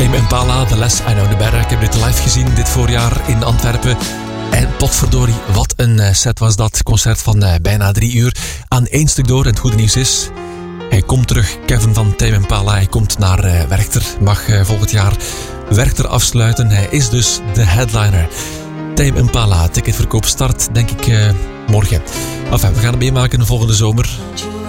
Tame Impala, The Less I Know The Better. Ik heb dit live gezien dit voorjaar in Antwerpen. En potverdorie, wat een set was dat. Concert van bijna 3 uur aan 1 stuk door. En het goede nieuws is, hij komt terug, Kevin van Tame Impala. Hij komt naar Werchter, mag volgend jaar Werchter afsluiten. Hij is dus de headliner. Tame Impala, ticketverkoop start denk ik morgen. Enfin, we gaan het meemaken de volgende zomer.